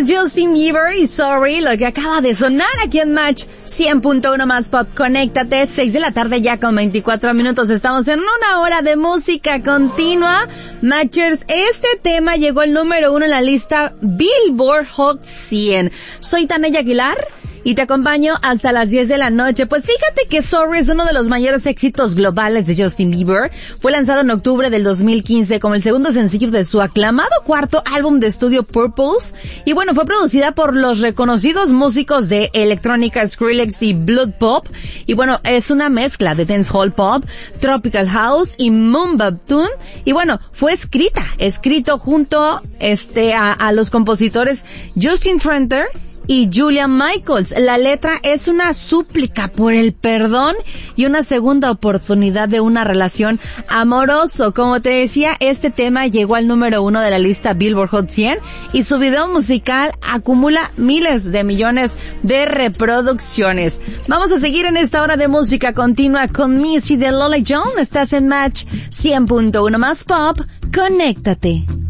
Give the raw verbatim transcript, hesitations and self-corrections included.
es Justin Bieber y Sorry, lo que acaba de sonar aquí en Match cien punto uno más Pop. Conéctate, seis de la tarde ya con veinticuatro minutos. Estamos en una hora de música continua. Matchers, este tema llegó al número uno en la lista Billboard Hot cien. Soy Tania Aguilar y te acompaño hasta las diez de la noche. Pues fíjate que Sorry es uno de los mayores éxitos globales de Justin Bieber. Fue lanzado en octubre del dos mil quince como el segundo sencillo de su aclamado cuarto álbum de estudio Purpose. Y bueno, fue producida por los reconocidos músicos de electrónica Skrillex y Blood Pop. Y bueno, es una mezcla de dancehall pop, tropical house y moon bap tune. Y bueno, fue escrita, escrito junto este a, a los compositores Justin Tranter y Julian Michaels. La letra es una súplica por el perdón y una segunda oportunidad de una relación amoroso. Como te decía, este tema llegó al número uno de la lista Billboard Hot cien y su video musical acumula miles de millones de reproducciones. Vamos a seguir en esta hora de música continua con Missy de Lola Jones. Estás en Match cien punto uno más Pop. Conéctate.